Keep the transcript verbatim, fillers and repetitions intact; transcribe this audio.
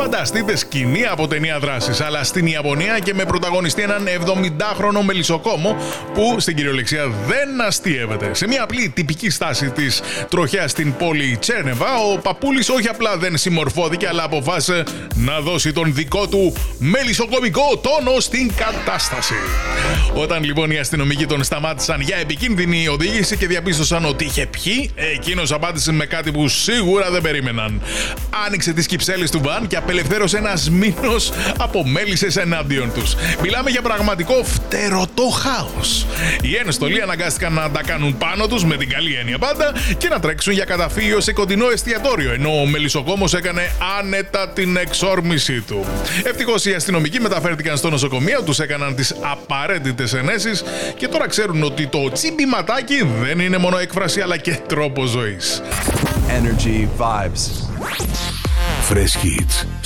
Φανταστείτε σκηνή από ταινία δράσης, αλλά στην Ιαπωνία και με πρωταγωνιστή έναν εβδομηντάχρονο μελισσοκόμο που στην κυριολεξία δεν αστείευεται. Σε μια απλή τυπική στάση της τροχιάς στην πόλη Τσέρνεβα, ο παππούλης όχι απλά δεν συμμορφώθηκε, αλλά αποφάσισε να δώσει τον δικό του μελισσοκομικό τόνο στην κατάσταση. Όταν λοιπόν οι αστυνομικοί τον σταμάτησαν για επικίνδυνη οδήγηση και διαπίστωσαν ότι είχε πιει, εκείνος απάντησε με κάτι που σίγουρα δεν περίμεναν. Άνοιξε τις κυψέλες του βαν και απελευθέρωσε ένα σμήνος από μέλισσες εναντίον τους. Μιλάμε για πραγματικό φτερωτό χάος. Οι ένστολοι αναγκάστηκαν να τα κάνουν πάνω τους, με την καλή έννοια πάντα, και να τρέξουν για καταφύγιο σε κοντινό εστιατόριο, ενώ ο μελισσοκόμος έκανε άνετα την εξόρμησή του. Ευτυχώς οι αστυνομικοί μεταφέρθηκαν στο νοσοκομείο, τους έκαναν τις απαραίτητες ενέσεις και τώρα ξέρουν ότι το τσιμπηματάκι δεν είναι μόνο έκφραση αλλά και τρόπος ζωής. Energy Vibes. Fresh Hits.